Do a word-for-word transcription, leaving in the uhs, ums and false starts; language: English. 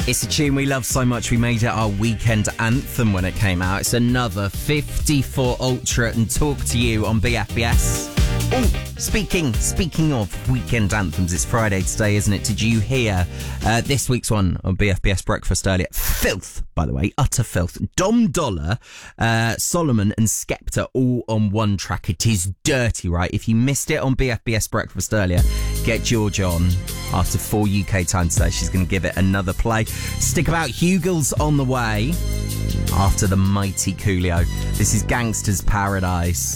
It's a tune we love so much we made it our weekend anthem when it came out. It's another fifty-four Ultra and Talk to You on B F B S. Oh, speaking speaking of weekend anthems, it's Friday today, isn't it? Did you hear uh, this week's one on B F B S Breakfast earlier? Filth, by the way, utter filth. Dom Dollar, uh, Solomon and Skepta all on one track. It is dirty, right? If you missed it on B F B S Breakfast earlier, get George on. After four U K time today, she's going to give it another play. Stick about, Hugels on the way after the mighty Coolio. This is Gangster's Paradise.